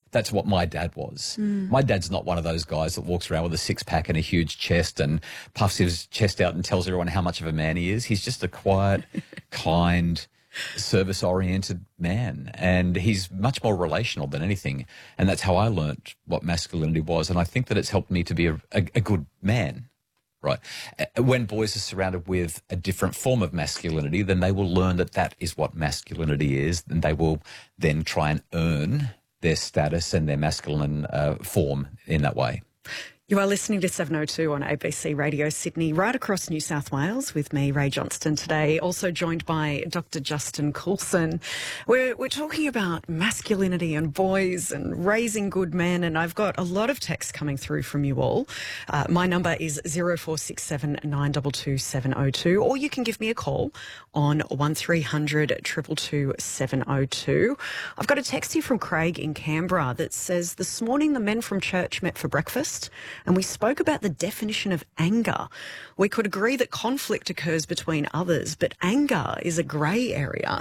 That's what my dad was. My dad's not one of those guys that walks around with a six-pack and a huge chest and puffs his chest out and tells everyone how much of a man he is. He's just a quiet, kind, service-oriented man, and he's much more relational than anything. And that's how I learnt what masculinity was, and I think that it's helped me to be a good man. Right. When boys are surrounded with a different form of masculinity, then they will learn that that is what masculinity is, and they will then try and earn their status and their masculine form in that way. You are listening to 702 on ABC Radio Sydney, right across New South Wales, with me, Ray Johnston, today. Also joined by Dr. Justin Coulson. We're talking about masculinity and boys and raising good men, and I've got a lot of texts coming through from you all. My number is 0467 922 702, or you can give me a call on 1300 222 702. I've got a text here from Craig in Canberra that says, this morning the men from church met for breakfast, and we spoke about the definition of anger. We could agree that conflict occurs between others, but anger is a grey area.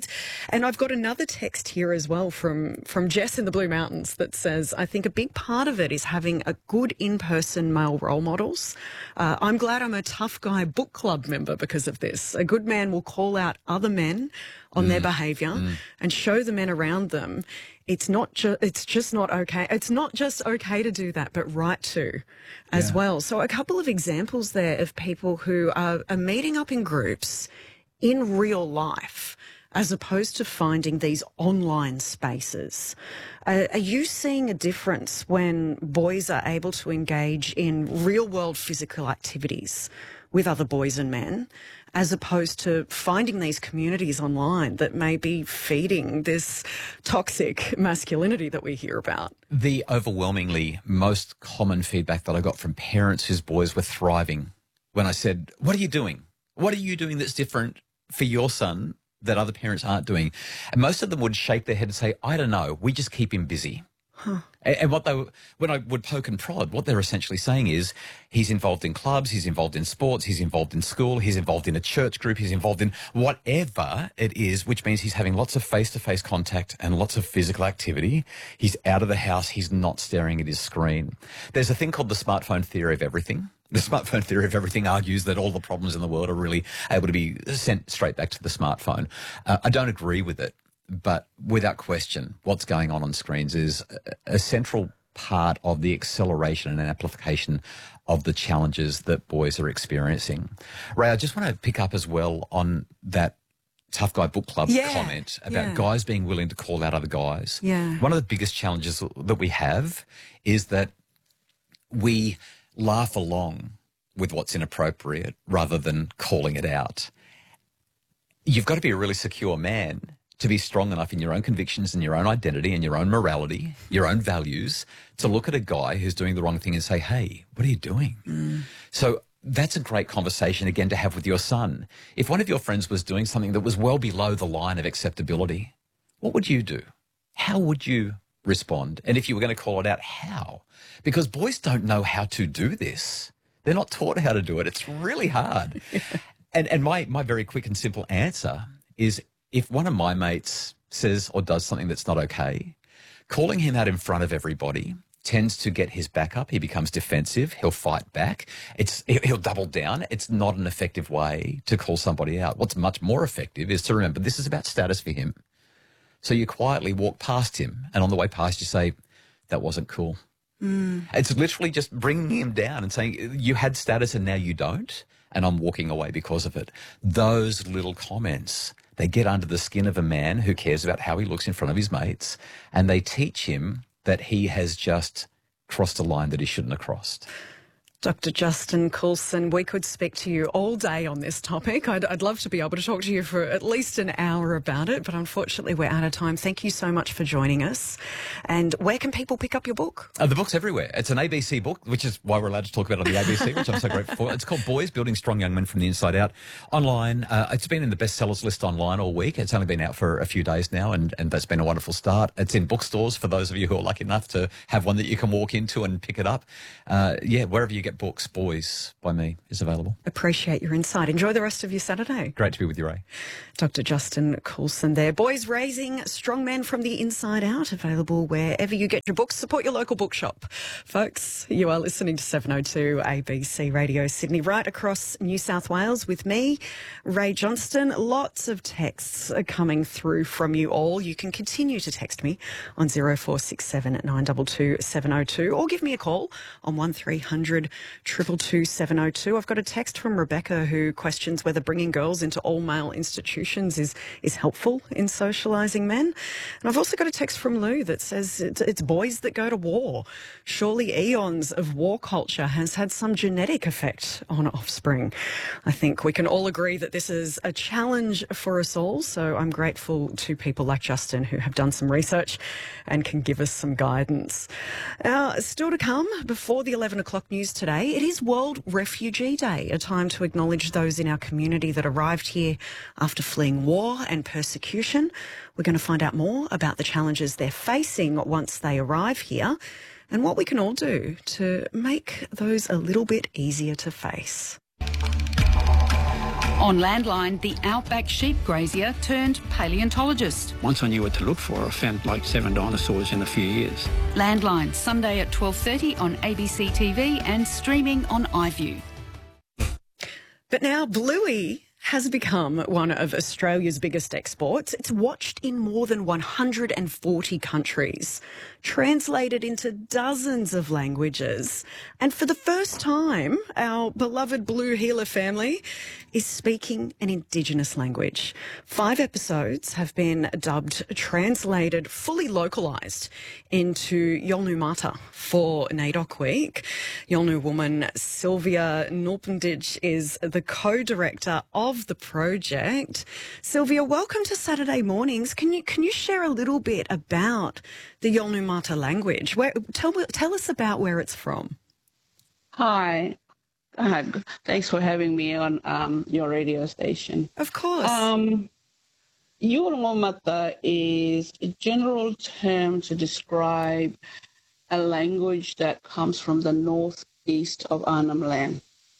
And I've got another text here as well from Jess in the Blue Mountains that says, I think a big part of it is having a good in-person male role models. I'm glad I'm a tough guy book club member because of this. A good man will call out other men on their behaviour and show the men around them it's just not okay. It's not just okay to do that, but right to as well. So a couple of examples there of people who are meeting up in groups in real life as opposed to finding these online spaces. Are you seeing a difference when boys are able to engage in real-world physical activities with other boys and men, as opposed to finding these communities online that may be feeding this toxic masculinity that we hear about? The overwhelmingly most common feedback that I got from parents whose boys were thriving when I said, what are you doing? What are you doing that's different for your son that other parents aren't doing? And most of them would shake their head and say, I don't know, we just keep him busy. Huh. And when I would poke and prod, what they're essentially saying is he's involved in clubs, he's involved in sports, he's involved in school, he's involved in a church group, he's involved in whatever it is, which means he's having lots of face-to-face contact and lots of physical activity. He's out of the house, he's not staring at his screen. There's a thing called the smartphone theory of everything. The smartphone theory of everything argues that all the problems in the world are really able to be sent straight back to the smartphone. I don't agree with it. But without question, what's going on screens is a central part of the acceleration and amplification of the challenges that boys are experiencing. Ray, I just want to pick up as well on that Tough Guy Book Club comment about guys being willing to call out other guys. Yeah. One of the biggest challenges that we have is that we laugh along with what's inappropriate rather than calling it out. You've got to be a really secure man to be strong enough in your own convictions and your own identity and your own morality, your own values, to look at a guy who's doing the wrong thing and say, hey, what are you doing? So that's a great conversation, again, to have with your son. If one of your friends was doing something that was well below the line of acceptability, what would you do? How would you respond? And if you were going to call it out, how? Because boys don't know how to do this. They're not taught how to do it. It's really hard. And my very quick and simple answer is, if one of my mates says or does something that's not okay, calling him out in front of everybody tends to get his back up. He becomes defensive. He'll fight back. He'll double down. It's not an effective way to call somebody out. What's much more effective is to remember this is about status for him. So you quietly walk past him, and on the way past you say, that wasn't cool. It's literally just bringing him down and saying, you had status and now you don't, and I'm walking away because of it. Those little comments, they get under the skin of a man who cares about how he looks in front of his mates, and they teach him that he has just crossed a line that he shouldn't have crossed. Dr. Justin Coulson, we could speak to you all day on this topic. I'd love to be able to talk to you for at least an hour about it, but unfortunately we're out of time. Thank you so much for joining us. And where can people pick up your book? The book's everywhere. It's an ABC book, which is why we're allowed to talk about it on the ABC, which I'm so grateful for. It's called Boys Building Strong Young Men from the Inside Out. Online, it's been in the bestsellers list online all week. It's only been out for a few days now, and that's been a wonderful start. It's in bookstores for those of you who are lucky enough to have one that you can walk into and pick it up. Wherever you get books, Boys by me is available. Appreciate your insight. Enjoy the rest of your Saturday. Great to be with you, Ray. Dr. Justin Coulson there. Boys Raising Strong Men from the Inside Out, available wherever you get your books. Support your local bookshop. Folks, you are listening to 702 ABC Radio Sydney, right across New South Wales with me, Ray Johnston. Lots of texts are coming through from you all. You can continue to text me on 0467 922 702 or give me a call on 1300 222 702. I've got a text from Rebecca who questions whether bringing girls into all-male institutions is helpful in socialising men. And I've also got a text from Lou that says it's boys that go to war. Surely eons of war culture has had some genetic effect on offspring. I think we can all agree that this is a challenge for us all, so I'm grateful to people like Justin who have done some research and can give us some guidance. Still to come, before the 11 o'clock news today, it is World Refugee Day, a time to acknowledge those in our community that arrived here after fleeing war and persecution. We're going to find out more about the challenges they're facing once they arrive here and what we can all do to make those a little bit easier to face. On Landline, the outback sheep grazier turned paleontologist. Once I knew what to look for, I found like 7 dinosaurs in a few years. Landline, Sunday at 12:30 on ABC TV and streaming on iView. But now Bluey has become one of Australia's biggest exports. It's watched in more than 140 countries, translated into dozens of languages. And for the first time, our beloved Blue Heeler family is speaking an Indigenous language. 5 episodes have been dubbed, translated, fully localised into Yolngu Mata for NAIDOC Week. Yolngu woman Sylvia Nulpendich is the co-director of the project. Sylvia, welcome to Saturday Mornings. Can you share a little bit about the Yolngu Mata language? Tell us about where it's from. Hi. Thanks for having me on your radio station. Of course. Yolngu Mata is a general term to describe a language that comes from the northeast of Arnhem Land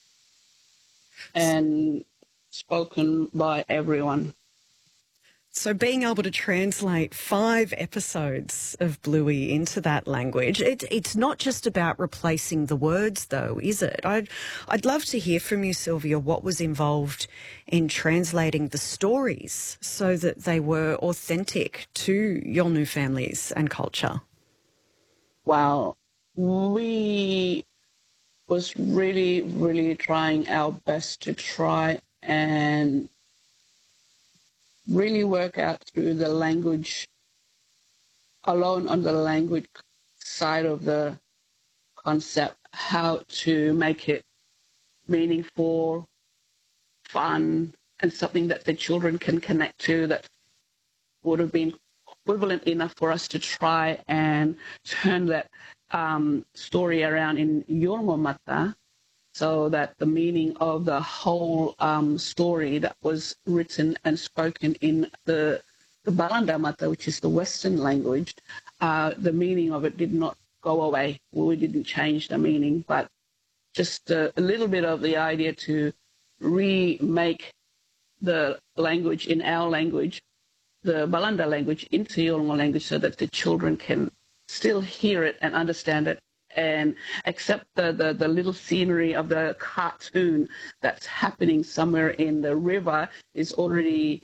and spoken by everyone. So being able to translate 5 episodes of Bluey into that language, it's not just about replacing the words, though, is it? I'd love to hear from you, Sylvia, what was involved in translating the stories so that they were authentic to Yolngu families and culture. Well, we was really, really trying our best to try and really work out through the language, alone on the language side of the concept, how to make it meaningful, fun, and something that the children can connect to that would have been equivalent enough for us to try and turn that story around in Yolngu Mata, so that the meaning of the whole story that was written and spoken in the Balanda Mata, which is the Western language, the meaning of it did not go away. We didn't change the meaning, but just a little bit of the idea to remake the language in our language, the Balanda language, into Yolngu language so that the children can still hear it and understand it and accept the little scenery of the cartoon that's happening somewhere in the river is already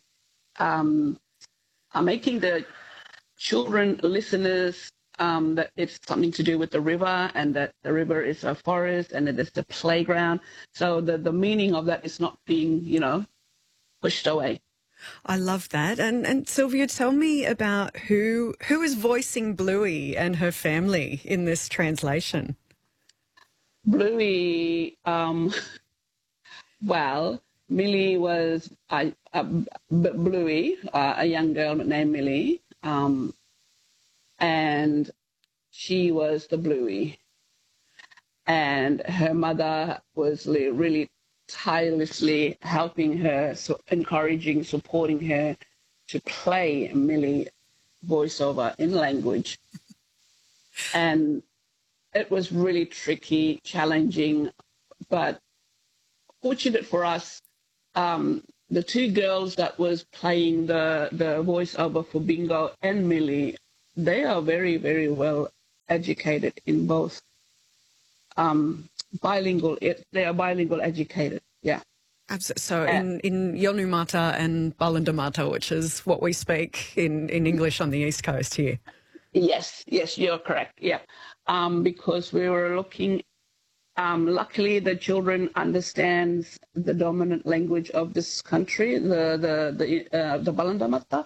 making the children listeners that it's something to do with the river and that the river is a forest and that it's the playground. So the meaning of that is not being, pushed away. I love that. And Sylvia, tell me about who is voicing Bluey and her family in this translation. Bluey, Millie was Bluey, a young girl named Millie, and she was the Bluey. And her mother was really tirelessly helping her, encouraging, supporting her to play Millie voiceover in language. And it was really tricky, challenging, but fortunate for us, the two girls that was playing the voiceover for Bingo and Millie, they are very, very well educated in both bilingual. They are bilingual educated. Yeah. Absolutely. So in Yolngu Mata and Balanda Mata, which is what we speak in English on the East Coast here. Yes, you're correct. Yeah. Because we were looking. Luckily, the children understands the dominant language of this country, the Balanda Mata,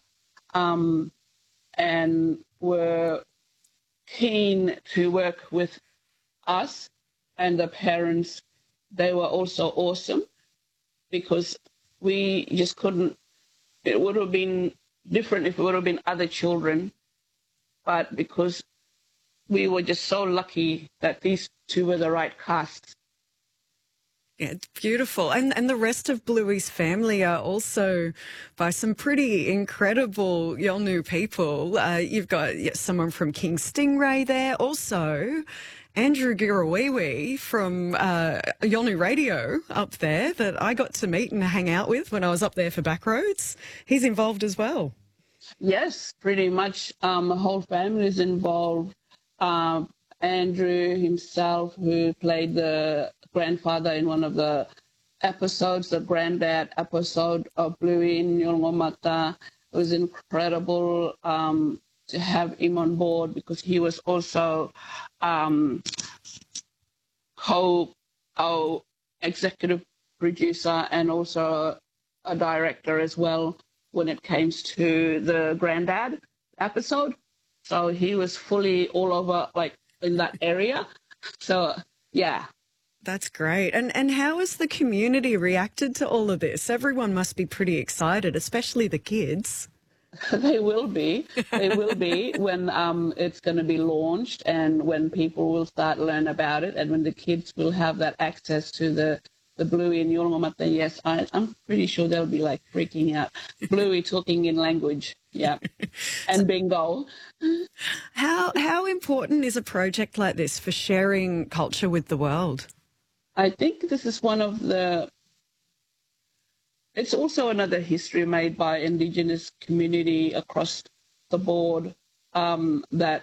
and were keen to work with us and the parents. They were also awesome because we just couldn't. It would have been different if it would have been other children, but because we were just so lucky that these two were the right casts. Yeah, it's beautiful. And the rest of Bluey's family are also by some pretty incredible Yolngu people. You've got someone from King Stingray there. Also, Andrew Girawiwi from Yolngu Radio up there that I got to meet and hang out with when I was up there for Backroads. He's involved as well. Yes, pretty much. The whole family is involved. Andrew himself, who played the grandfather in one of the episodes, the granddad episode of Bluey in Yolngu Mata, it was incredible to have him on board because he was also co-executive producer and also a director as well when it came to the granddad episode. So he was fully all over, like, in that area. So, yeah. That's great. And how has the community reacted to all of this? Everyone must be pretty excited, especially the kids. They will be. They will be when it's going to be launched and when people will start learn about it and when the kids will have that access to the Bluey in Yolngu Mata. Yes, I'm pretty sure they'll be like freaking out. Bluey talking in language. Yeah. And Bingo. How important is a project like this for sharing culture with the world? I think this is one of the... It's also another history made by Indigenous community across the board that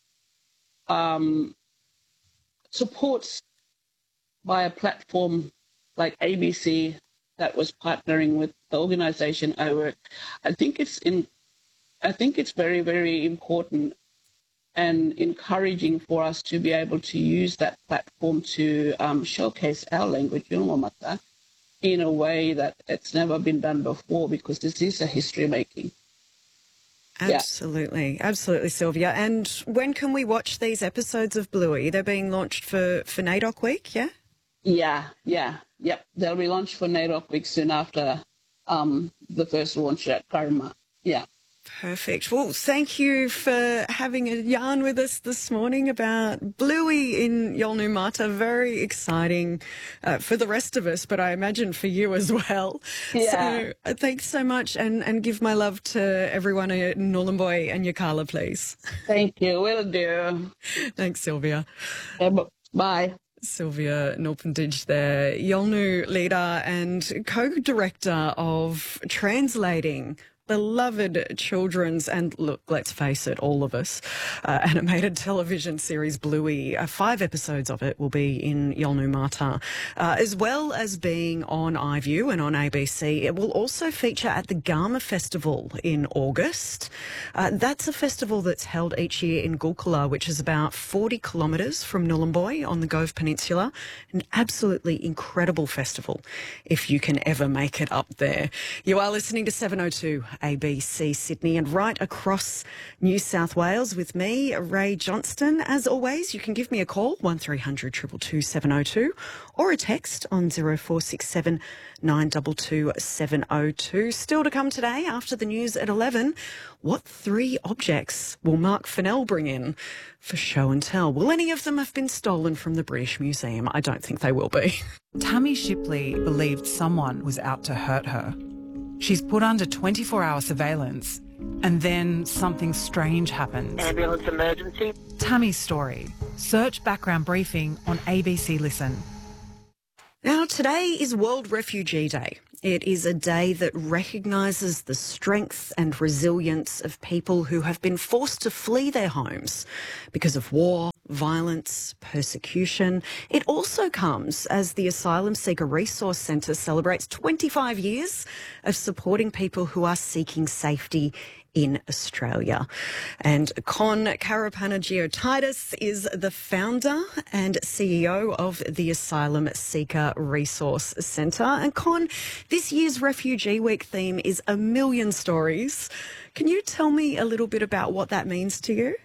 supports by a platform like ABC that was partnering with the organisation I work. I think it's very, very important and encouraging for us to be able to use that platform to showcase our language, Yolngu Mata, in a way that it's never been done before because this is a history making. Absolutely. Yeah. Absolutely, Sylvia. And when can we watch these episodes of Bluey? They're being launched for NAIDOC Week, yeah? Yep. They'll be launched for NAIDOC Week soon after the first launch at Karma. Yeah. Perfect. Well, thank you for having a yarn with us this morning about Bluey in Yolngu Mata. Very exciting for the rest of us, but I imagine for you as well. Yeah. So thanks so much and give my love to everyone at Nhulunbuy and Yirrkala, please. Thank you. Will do. Thanks, Sylvia. Bye. Sylvia Nulpendij there, Yolngu leader and co-director of Translating beloved children's and, look, let's face it, all of us, animated television series Bluey. 5 episodes of it will be in Yolngu Mata, as well as being on iView and on ABC. It will also feature at the Garma Festival in August. That's a festival that's held each year in Gulkula, which is about 40 kilometres from Nhulunbuy on the Gove Peninsula. An absolutely incredible festival if you can ever make it up there. You are listening to 702 ABC Sydney and right across New South Wales with me, Ray Johnston. As always, you can give me a call, 1300 222 702, or a text on 0467 922 702. Still to come today after the news at 11, what 3 objects will Mark Fennell bring in for show and tell? Will any of them have been stolen from the British Museum? I don't think they will be. Tammy Shipley believed someone was out to hurt her. She's put under 24-hour surveillance, and then something strange happens. Ambulance emergency. Tammy's story, Search Background Briefing on ABC Listen. Now, today is World Refugee Day. It is a day that recognises the strength and resilience of people who have been forced to flee their homes because of war, violence, persecution. It also comes as the Asylum Seeker Resource Centre celebrates 25 years of supporting people who are seeking safety in Australia. And Con Karapanagiotis is the founder and CEO of the Asylum Seeker Resource Centre. And Con, this year's Refugee Week theme is A Million Stories. Can you tell me a little bit about what that means to you?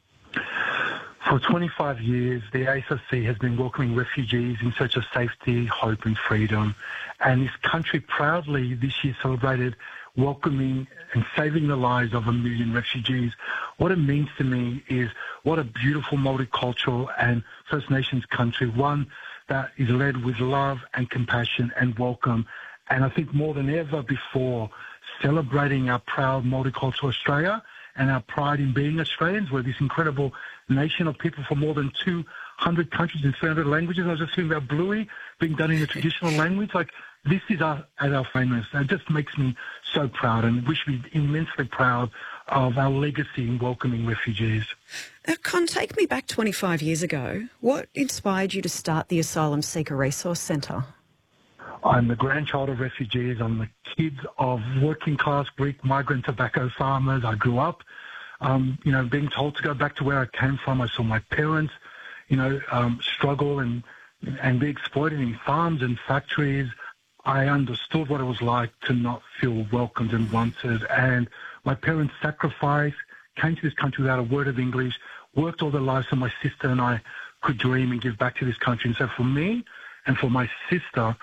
For 25 years, the ASRC has been welcoming refugees in search of safety, hope and freedom. And this country proudly this year celebrated welcoming and saving the lives of 1 million refugees. What it means to me is what a beautiful multicultural and First Nations country, one that is led with love and compassion and welcome. And I think more than ever before, celebrating our proud multicultural Australia and our pride in being Australians. We're this incredible nation of people from more than 200 countries and 300 languages. I was just thinking about Bluey being done in a traditional language. Like, this is us at our famous. It just makes me so proud, and we should be immensely proud of our legacy in welcoming refugees. Con, take me back 25 years ago. What inspired you to start the Asylum Seeker Resource Centre? I'm the grandchild of refugees. I'm the kid of working-class Greek migrant tobacco farmers. I grew up, being told to go back to where I came from. I saw my parents, struggle and be exploited in farms and factories. I understood what it was like to not feel welcomed and wanted. And my parents sacrificed, came to this country without a word of English, worked all their lives so my sister and I could dream and give back to this country. And so for me and for my sister,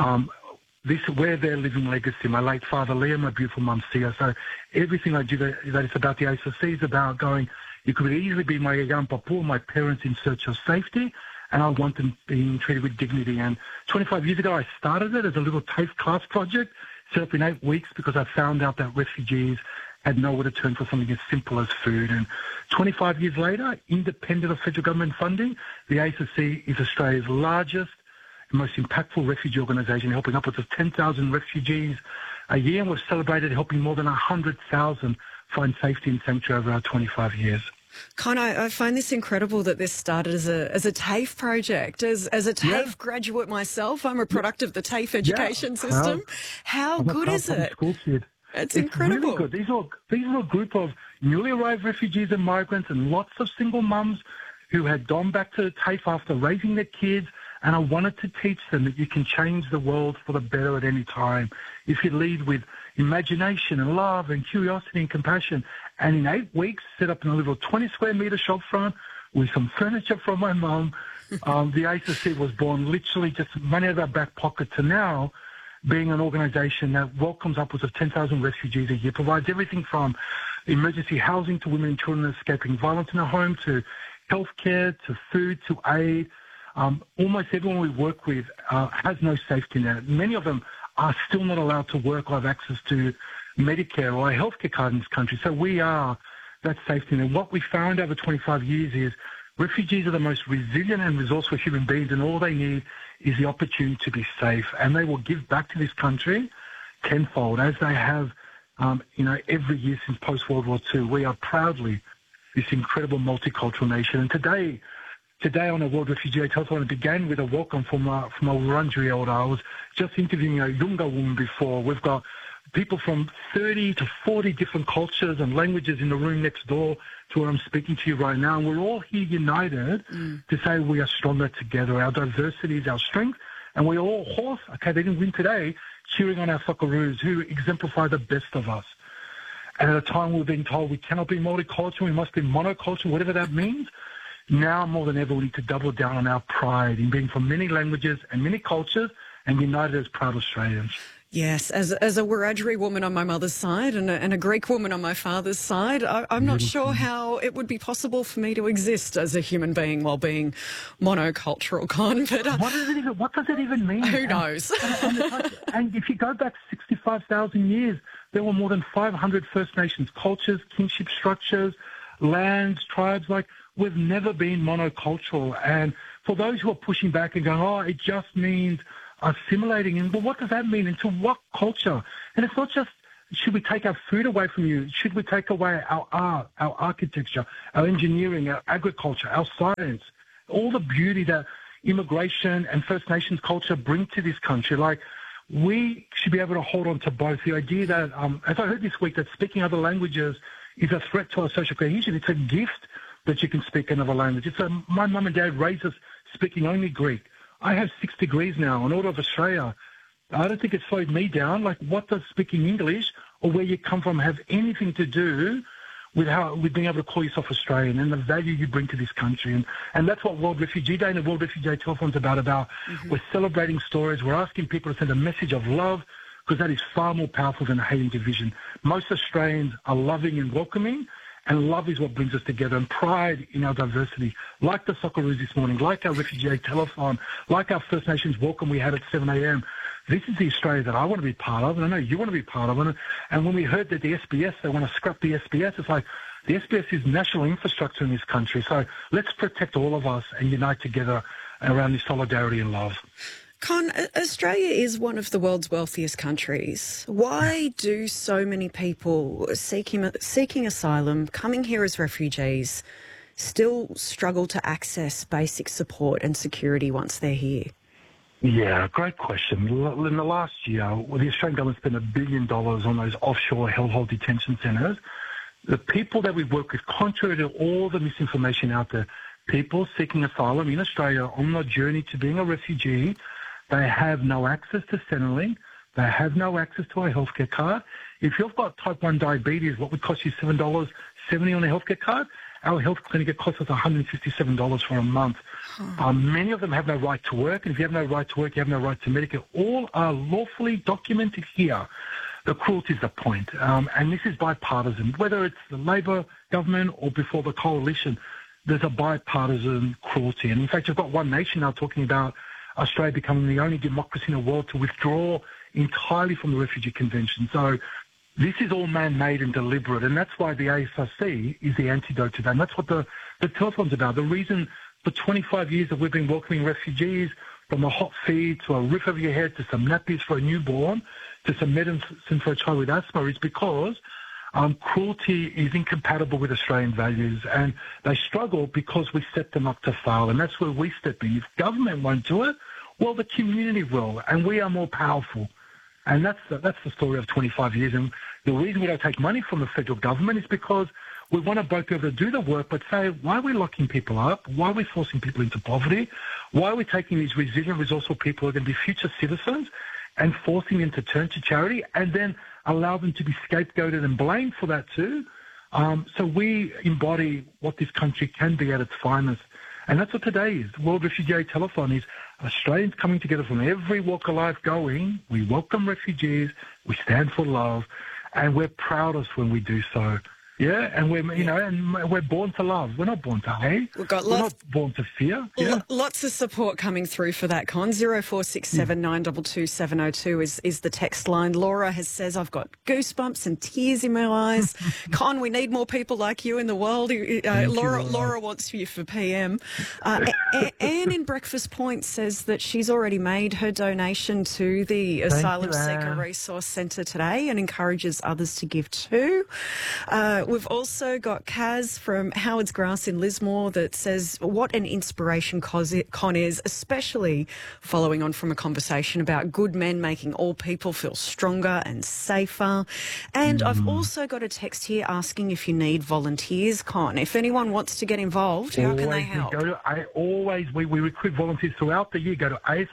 we're their living legacy. My late father, Liam, my beautiful mum, Sia. So everything I do that is about the ASRC is about going, you could easily be my young papu, my parents in search of safety, and I want them being treated with dignity. And 25 years ago, I started it as a little TAFE class project, set up in 8 weeks because I found out that refugees had nowhere to turn for something as simple as food. And 25 years later, independent of federal government funding, the ASRC is Australia's largest and most impactful refugee organisation, helping upwards of 10,000 refugees a year. And we've celebrated helping more than 100,000 find safety and sanctuary over our 25 years. Con, I find this incredible that this started as a TAFE project. As a TAFE graduate myself, I'm a product of the TAFE education system. How good is it? School kid. It's incredible. Really good. These are a group of newly arrived refugees and migrants and lots of single mums who had gone back to TAFE after raising their kids. And I wanted to teach them that you can change the world for the better at any time if you lead with imagination and love and curiosity and compassion. And in 8 weeks, set up in a little 20 square metre shop front with some furniture from my mum. The ASRC was born literally just money out of our back pocket to now being an organisation that welcomes upwards of 10,000 refugees a year, provides everything from emergency housing to women and children escaping violence in their home, to healthcare, to food, to aid. Almost everyone we work with has no safety net. Many of them are still not allowed to work or have access to Medicare or a healthcare card in this country. So we are that safety net. And what we found over 25 years is refugees are the most resilient and resourceful human beings, and all they need is the opportunity to be safe. And they will give back to this country tenfold, as they have, every year since post-World War II. We are proudly this incredible multicultural nation. And today on the World Refugee Day Telethon, it began with a welcome from a Wurundjeri elder. I was just interviewing a Yunga woman before. We've got people from 30 to 40 different cultures and languages in the room next door to where I'm speaking to you right now. And we're all here united to say we are stronger together. Our diversity is our strength. And we're all hoarse. Okay, they didn't win today, cheering on our Socceroos who exemplify the best of us. And at a time we're being told we cannot be multicultural, we must be monocultural, whatever that means. Now more than ever, we need to double down on our pride in being from many languages and many cultures and united as proud Australians. Yes, as a Wiradjuri woman on my mother's side and a Greek woman on my father's side, I'm not sure how it would be possible for me to exist as a human being while being monocultural, Con. But what does it even mean? Who knows? And if you go back 65,000 years, there were more than 500 First Nations cultures, kinship structures, lands, tribes. Like, we've never been monocultural. And for those who are pushing back and going, oh, it just means assimilating, and well, what does that mean? Into what culture? And it's not just, should we take our food away from you? Should we take away our art, our architecture, our engineering, our agriculture, our science, all the beauty that immigration and First Nations culture bring to this country? Like, we should be able to hold on to both. The idea that, as I heard this week, that speaking other languages is a threat to our social cohesion. It's a gift that you can speak another language. My mum and dad raised us speaking only Greek. I have 6 degrees now in all of Australia. I don't think it slowed me down. Like, what does speaking English or where you come from have anything to do with being able to call yourself Australian and the value you bring to this country? And that's what World Refugee Day and the World Refugee Day Telethon is about. We're celebrating stories. We're asking people to send a message of love, because that is far more powerful than hate and division. Most Australians are loving and welcoming, and love is what brings us together, and pride in our diversity, like the Socceroos this morning, like our Refugee Day Telethon, like our First Nations welcome we had at 7 a.m. This is the Australia that I want to be part of, and I know you want to be part of. And when we heard that the SBS, they want to scrap the SBS, it's like, the SBS is national infrastructure in this country. So let's protect all of us and unite together around this solidarity and love. Con, Australia is one of the world's wealthiest countries. Why do so many people seeking asylum, coming here as refugees, still struggle to access basic support and security once they're here? Yeah, great question. In the last year, the Australian government spent $1 billion on those offshore hellhole detention centres. The people that we work with, contrary to all the misinformation out there, people seeking asylum in Australia on the journey to being a refugee, they have no access to Centrelink. They have no access to a healthcare card. If you've got type 1 diabetes, what would cost you $7.70 on a healthcare card? Our health clinic, it costs us $157 for a month. Many of them have no right to work, and if you have no right to work, you have no right to Medicare. All are lawfully documented here. The cruelty is the point, and this is bipartisan. Whether it's the Labor government or before the coalition, there's a bipartisan cruelty. And in fact, you've got One Nation now talking about Australia becoming the only democracy in the world to withdraw entirely from the Refugee Convention. So this is all man-made and deliberate, and that's why the ASRC is the antidote to that. And that's what the telethon's about. The reason for 25 years that we've been welcoming refugees, from a hot feed to a roof over your head to some nappies for a newborn to some medicine for a child with asthma, is because cruelty is incompatible with Australian values, and they struggle because we set them up to fail, and that's where we step in. If government won't do it, well, the community will, and we are more powerful. And that's the story of 25 years. And the reason we don't take money from the federal government is because we want to both be able to do the work, but say, why are we locking people up? Why are we forcing people into poverty? Why are we taking these resilient, resourceful people who are going to be future citizens and forcing them to turn to charity and then allow them to be scapegoated and blamed for that too? So we embody what this country can be at its finest. And that's what today is. The World Refugee Day Telethon is Australians coming together from every walk of life going, we welcome refugees, we stand for love, and we're proudest when we do so. Yeah, and we're born to love. We're not born to hate. We're not born to fear. Yeah. Lots of support coming through for that, Con. 0467 922 702 is the text line. Laura says, I've got goosebumps and tears in my eyes. Con, we need more people like you in the world. Laura wants you for PM. Anne in Breakfast Point says that she's already made her donation to the Asylum Seeker Resource Centre today and encourages others to give too. We've also got Kaz from Howard's Grass in Lismore that says, what an inspiration Con is, especially following on from a conversation about good men making all people feel stronger and safer. And I've also got a text here asking if you need volunteers, Con. If anyone wants to get involved, how can they help? We recruit volunteers throughout the year. Go to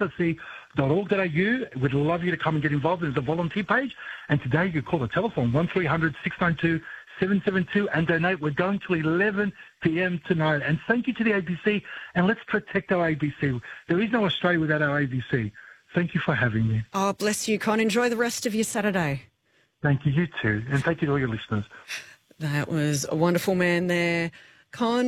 asrc.org.au. We'd love you to come and get involved. There's a volunteer page. And today you call the telephone 1300 692 772 and donate. We're going till 11 p.m. tonight. And thank you to the ABC. And let's protect our ABC. There is no Australia without our ABC. Thank you for having me. Oh, bless you, Con. Enjoy the rest of your Saturday. Thank you. You too. And thank you to all your listeners. That was a wonderful man there. Con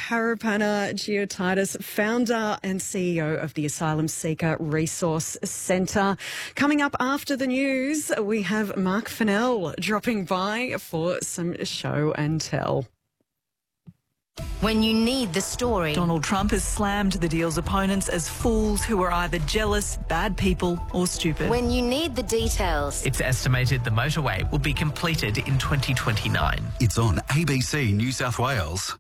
Karapanagiotidis, founder and CEO of the Asylum Seeker Resource Centre. Coming up after the news, we have Mark Fennell dropping by for some show and tell. When you need the story. Donald Trump has slammed the deal's opponents as fools who are either jealous, bad people or stupid. When you need the details. It's estimated the motorway will be completed in 2029. It's on ABC New South Wales.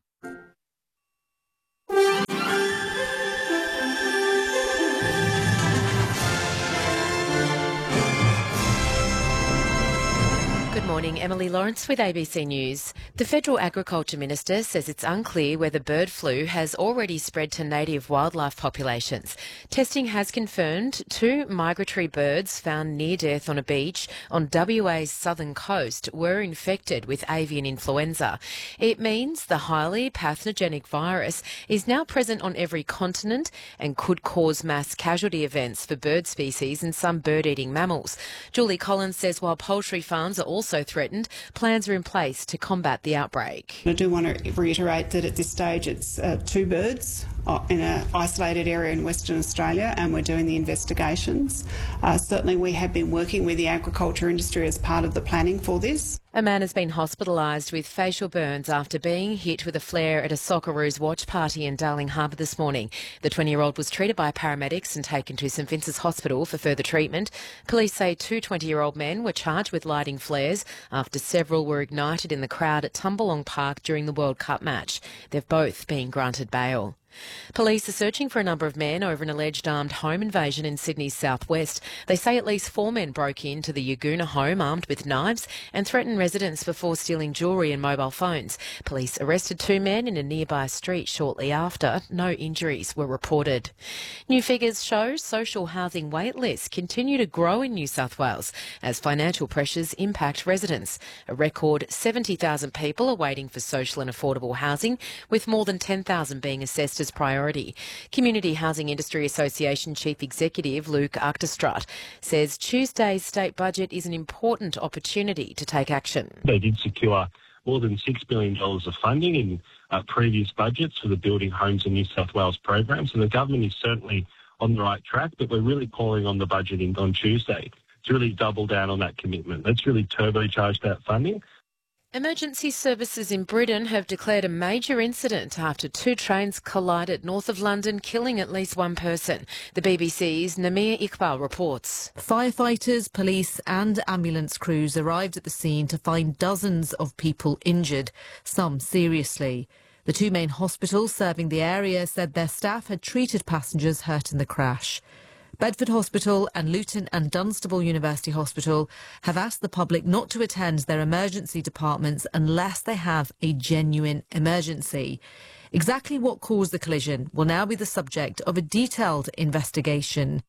Good morning, Emily Lawrence with ABC News. The Federal Agriculture Minister says it's unclear whether bird flu has already spread to native wildlife populations. Testing has confirmed 2 migratory birds found near death on a beach on WA's southern coast were infected with avian influenza. It means the highly pathogenic virus is now present on every continent and could cause mass casualty events for bird species and some bird-eating mammals. Julie Collins says while poultry farms are also threatened, plans are in place to combat the outbreak. I do want to reiterate that at this stage it's 2 birds in an isolated area in Western Australia, and we're doing the investigations. Certainly we have been working with the agriculture industry as part of the planning for this. A man has been hospitalised with facial burns after being hit with a flare at a Socceroos watch party in Darling Harbour this morning. The 20-year-old was treated by paramedics and taken to St Vincent's Hospital for further treatment. Police say 2 20-year-old men were charged with lighting flares after several were ignited in the crowd at Tumbalong Park during the World Cup match. They've both been granted bail. Police are searching for a number of men over an alleged armed home invasion in Sydney's southwest. They say at least 4 men broke into the Yaguna home armed with knives and threatened residents before stealing jewellery and mobile phones. Police arrested 2 men in a nearby street shortly after. No injuries were reported. New figures show social housing wait lists continue to grow in New South Wales as financial pressures impact residents. A record 70,000 people are waiting for social and affordable housing, with more than 10,000 being assessed as priority. Community Housing Industry Association Chief Executive Luke Achterstraat says Tuesday's state budget is an important opportunity to take action. They did secure more than $6 billion of funding in previous budgets for the Building Homes in New South Wales program, so the government is certainly on the right track, but we're really calling on the budget on Tuesday to really double down on that commitment. Let's really turbocharge that funding. Emergency services in Britain have declared a major incident after 2 trains collided north of London, killing at least 1 person. The BBC's Namir Iqbal reports. Firefighters, police and ambulance crews arrived at the scene to find dozens of people injured, some seriously. The 2 main hospitals serving the area said their staff had treated passengers hurt in the crash. Bedford Hospital and Luton and Dunstable University Hospital have asked the public not to attend their emergency departments unless they have a genuine emergency. Exactly what caused the collision will now be the subject of a detailed investigation.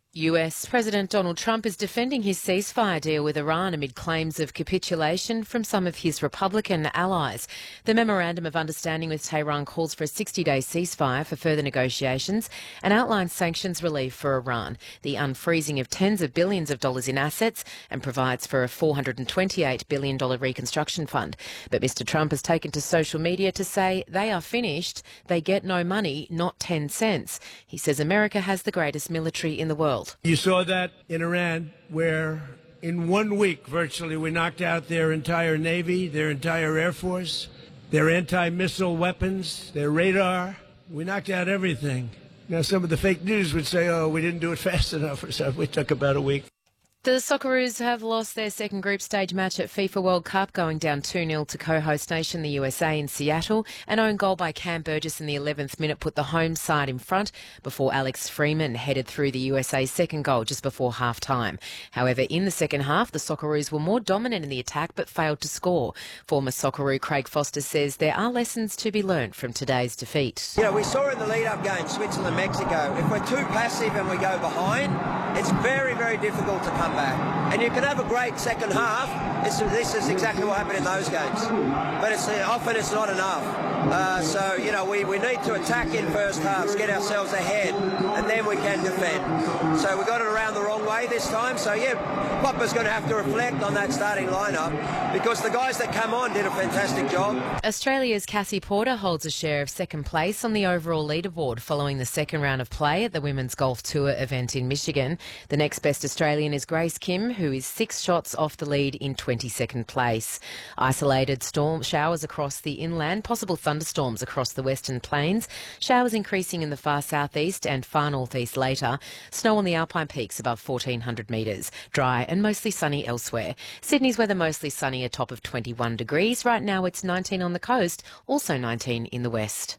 US President Donald Trump is defending his ceasefire deal with Iran amid claims of capitulation from some of his Republican allies. The Memorandum of Understanding with Tehran calls for a 60-day ceasefire for further negotiations and outlines sanctions relief for Iran, the unfreezing of tens of billions of dollars in assets, and provides for a $428 billion reconstruction fund. But Mr. Trump has taken to social media to say they are finished, they get no money, not 10 cents. He says America has the greatest military in the world. You saw that in Iran, where in 1 week, virtually, we knocked out their entire Navy, their entire Air Force, their anti-missile weapons, their radar. We knocked out everything. Now, some of the fake news would say, oh, we didn't do it fast enough or something. We took about a week. The Socceroos have lost their second group stage match at FIFA World Cup, going down 2-0 to co-host nation the USA in Seattle. An own goal by Cam Burgess in the 11th minute put the home side in front before Alex Freeman headed through the USA's second goal just before half-time. However, in the second half, the Socceroos were more dominant in the attack but failed to score. Former Socceroo Craig Foster says there are lessons to be learnt from today's defeat. You know, we saw in the lead-up game, Switzerland-Mexico, if we're too passive and we go behind, it's very, very difficult to come back. And you can have a great second half. This is exactly what happened in those games. But often it's not enough. So, you know, we need to attack in first halves, get ourselves ahead, and then we can defend. So we got it around the wrong way this time. So, yeah, Popper's going to have to reflect on that starting lineup because the guys that come on did a fantastic job. Australia's Cassie Porter holds a share of second place on the overall leaderboard following the second round of play at the Women's Golf Tour event in Michigan. The next best Australian is Grace Kim, who is 6 shots off the lead in 20. 22nd place. Isolated storm showers across the inland, possible thunderstorms across the Western Plains, showers increasing in the far southeast and far northeast later, snow on the Alpine peaks above 1,400 metres, dry and mostly sunny elsewhere. Sydney's weather mostly sunny, a top of 21 degrees. Right now it's 19 on the coast, also 19 in the west.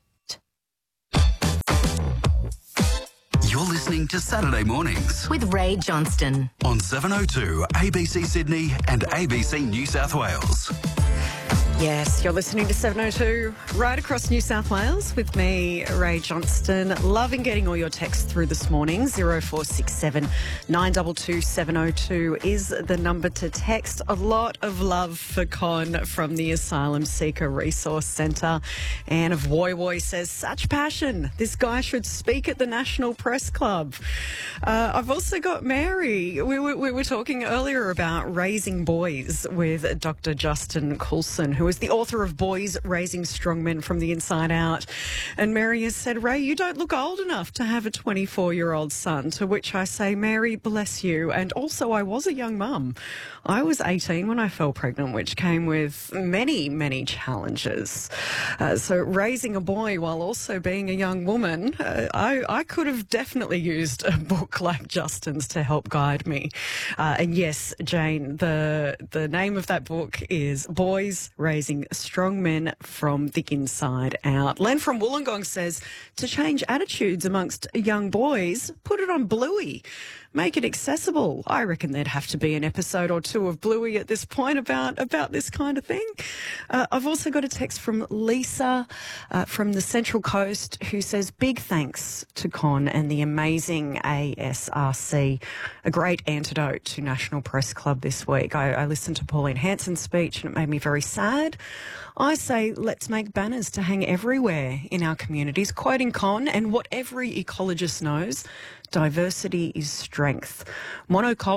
You're listening to Saturday Mornings with Ray Johnston on 702 ABC Sydney and ABC New South Wales. Yes, you're listening to 702 right across New South Wales with me, Ray Johnston. Loving getting all your texts through this morning. 0467 922 702 is the number to text. A lot of love for Con from the Asylum Seeker Resource Centre. Anne of Woy Woy says, such passion. This guy should speak at the National Press Club. I've also got Mary. We were talking earlier about raising boys with Dr. Justin Coulson, who is the author of Boys Raising Strong Men from the Inside Out. And Mary has said, Ray, you don't look old enough to have a 24-year-old son, to which I say, Mary, bless you. And also, I was a young mum. I was 18 when I fell pregnant, which came with many, many challenges. So raising a boy while also being a young woman, I could have definitely used a book like Justin's to help guide me. And yes, Jane, the name of that book is Boys Raising Strong Men from the Inside Out. Len from Wollongong says, to change attitudes amongst young boys, put it on Bluey. Make it accessible. I reckon there'd have to be an episode or two of Bluey at this point about this kind of thing. I've also got a text from Lisa from the Central Coast who says, big thanks to Con and the amazing ASRC. A great antidote to National Press Club this week. I listened to Pauline Hanson's speech and it made me very sad. I say let's make banners to hang everywhere in our communities, quoting Con and what every ecologist knows, diversity is strength. Monoculture